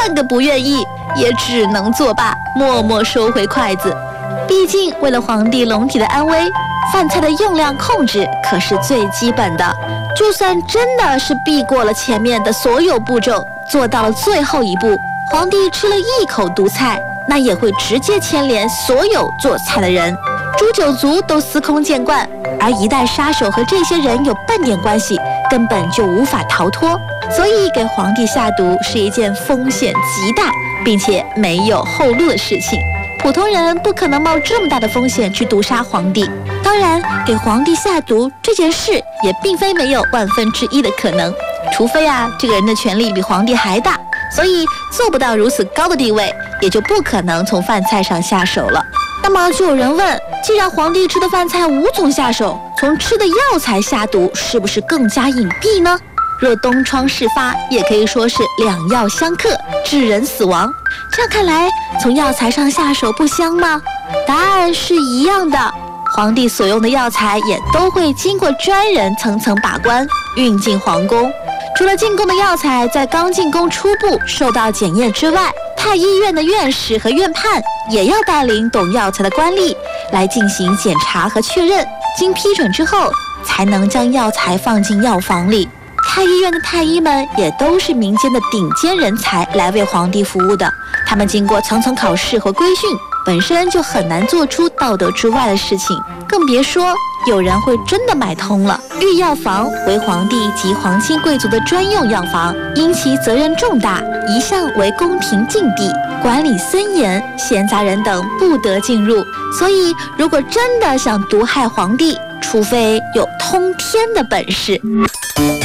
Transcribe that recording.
万个不愿意，也只能作罢，默默收回筷子。毕竟为了皇帝龙体的安危，饭菜的用量控制可是最基本的。就算真的是避过了前面的所有步骤，做到了最后一步，皇帝吃了一口毒菜，那也会直接牵连所有做菜的人。诛九族都司空见惯，而一旦杀手和这些人有半点关系，根本就无法逃脱。所以给皇帝下毒是一件风险极大，并且没有后路的事情。普通人不可能冒这么大的风险去毒杀皇帝。当然，给皇帝下毒这件事也并非没有1/1000的可能，除非这个人的权力比皇帝还大，所以做不到如此高的地位，也就不可能从饭菜上下手了。那么就有人问，既然皇帝吃的饭菜无从下手，从吃的药材下毒是不是更加隐蔽呢？若东窗事发，也可以说是两药相克，致人死亡。这样看来，从药材上下手不香吗？答案是一样的。皇帝所用的药材也都会经过专人层层把关，运进皇宫。除了进贡的药材在刚进宫初步受到检验之外，太医院的院士和院判也要带领懂药材的官吏来进行检查和确认，经批准之后，才能将药材放进药房里。太医院的太医们也都是民间的顶尖人才来为皇帝服务的，他们经过层层考试和规训，本身就很难做出道德之外的事情，更别说有人会真的买通了。御药房为皇帝及皇亲贵族的专用药房，因其责任重大，一向为宫廷禁地，管理森严，闲杂人等不得进入。所以如果真的想毒害皇帝，除非有通天的本事。